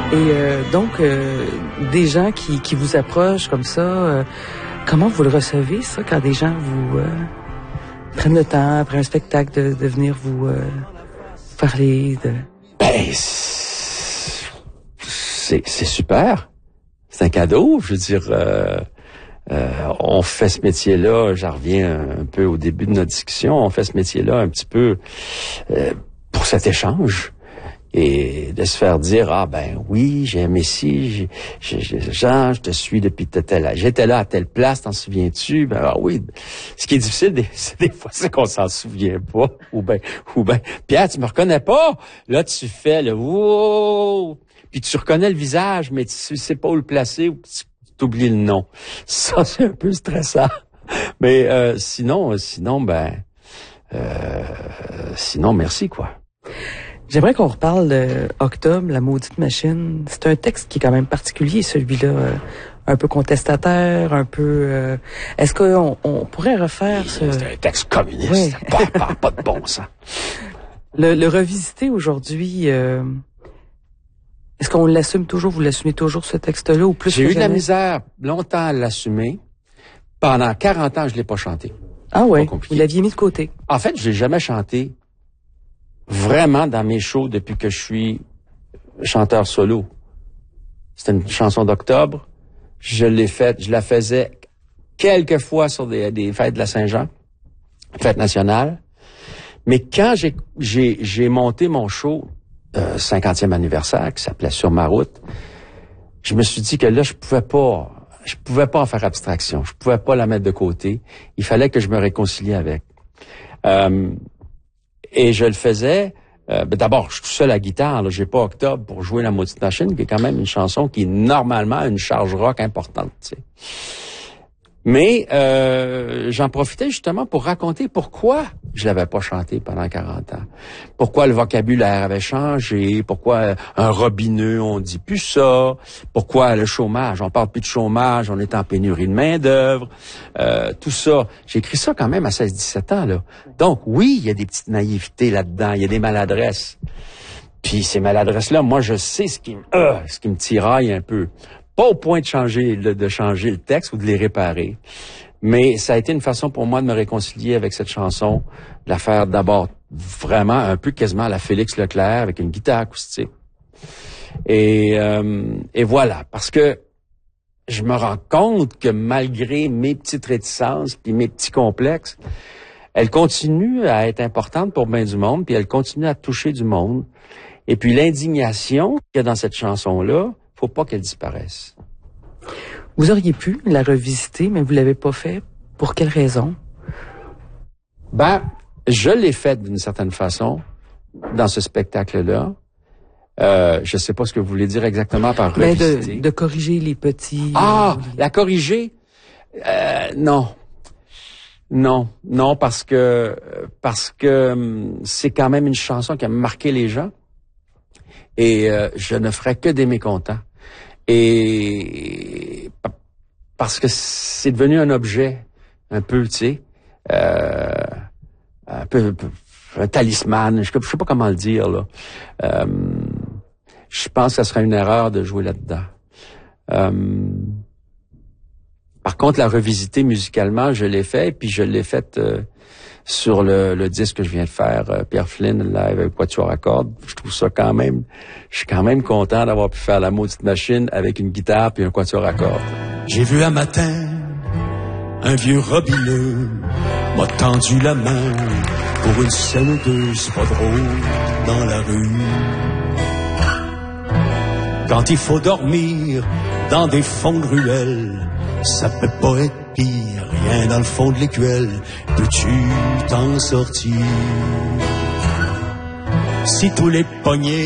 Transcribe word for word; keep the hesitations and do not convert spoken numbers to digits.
Et euh, donc, euh, des gens qui, qui vous approchent comme ça, euh, comment vous le recevez, ça, quand des gens vous euh, prennent le temps, après un spectacle, de, de venir vous euh, parler de... Ben, c'est, c'est super. C'est un cadeau, je veux dire... Euh, euh, on fait ce métier-là, j'en reviens un peu au début de notre discussion, on fait ce métier-là un petit peu euh, pour cet échange. Et de se faire dire, ah ben oui, j'ai aimé ci, j'ai, j'ai, Jean, je te suis depuis tel âge. J'étais là à telle place, t'en souviens-tu? Ben ah oui. Ce qui est difficile, des, c'est des fois, c'est qu'on s'en souvient pas. Ou ben, ou ben, Pierre, tu me reconnais pas? Là, tu fais le wow! Puis tu reconnais le visage, mais tu sais pas où le placer, ou tu t'oublies le nom. Ça, c'est un peu stressant. Mais euh, sinon, sinon, ben, euh, sinon, merci, quoi. J'aimerais qu'on reparle de Octobre, la maudite machine. C'est un texte qui est quand même particulier, celui-là. Euh, un peu contestataire, un peu... Euh, est-ce qu'on on pourrait refaire ce... C'est un texte communiste. Oui. pas, pas, pas de bon sens. Le, le revisiter aujourd'hui, euh, est-ce qu'on l'assume toujours? Vous l'assumez toujours, ce texte-là, ou plus? J'ai eu de la misère longtemps à l'assumer. Pendant quarante ans, je l'ai pas chanté. Ah ouais, vous l'aviez mis de côté. En fait, je l'ai jamais chanté vraiment dans mes shows depuis que je suis chanteur solo. C'était une chanson d'Octobre. Je l'ai faite, je la faisais quelques fois sur des, des fêtes de la Saint-Jean, fête nationale. Mais quand j'ai, j'ai, j'ai monté mon show, euh, cinquantième anniversaire, qui s'appelait Sur ma route, je me suis dit que là, je pouvais pas, je pouvais pas en faire abstraction. Je pouvais pas la mettre de côté. Il fallait que je me réconcilie avec. Euh, Et je le faisais, euh, ben d'abord, je suis tout seul à la guitare, là, j'ai pas Octobre pour jouer La maudite machine, qui est quand même une chanson qui est normalement une charge rock importante, tu sais. Mais euh, j'en profitais justement pour raconter pourquoi je l'avais pas chanté pendant quarante ans. Pourquoi le vocabulaire avait changé, pourquoi un robineux, on dit plus ça, pourquoi le chômage, on parle plus de chômage, on est en pénurie de main-d'œuvre, euh, tout ça. J'ai écrit ça quand même à seize dix-sept ans, là. Donc oui, il y a des petites naïvetés là-dedans, il y a des maladresses. Puis ces maladresses-là, moi je sais ce qui me euh, ce qui me tiraille un peu. Pas au point de changer, de changer le texte ou de les réparer. Mais ça a été une façon pour moi de me réconcilier avec cette chanson, de la faire d'abord vraiment un peu quasiment à la Félix Leclerc avec une guitare acoustique. Et, euh, et voilà, parce que je me rends compte que malgré mes petites réticences puis mes petits complexes, elle continue à être importante pour bien du monde, puis elle continue à toucher du monde. Et puis l'indignation qu'il y a dans cette chanson-là, faut pas qu'elle disparaisse. Vous auriez pu la revisiter, mais vous l'avez pas fait. Pour quelle raison? Ben, je l'ai faite d'une certaine façon dans ce spectacle-là. Euh, je sais pas ce que vous voulez dire exactement par ben revisiter. De, de corriger les petits... Ah, euh, les... la corriger? Euh, non. Non, non, parce que parce que hum, c'est quand même une chanson qui a marqué les gens. Et euh, je ne ferai que des mécontents. Et parce que c'est devenu un objet, un peu, tu sais, euh, un peu, un peu un talisman, je, je sais pas comment le dire, là. Euh, je pense que ça serait une erreur de jouer là-dedans. Euh, par contre, la revisiter musicalement, je l'ai fait, puis je l'ai faite euh, sur le, le disque que je viens de faire, euh, Pierre Flynn, live avec Quatuor à cordes. Je trouve ça quand même, je suis quand même content d'avoir pu faire La maudite machine avec une guitare puis un Quatuor à cordes. J'ai vu un matin un vieux robineux m'a tendu la main pour une scène ou deux, c'est pas drôle, dans la rue. Quand il faut dormir dans des fonds de ruelles, ça peut pas être pire, rien dans le fond de l'écuelle, peux-tu t'en sortir? Si tous les poignets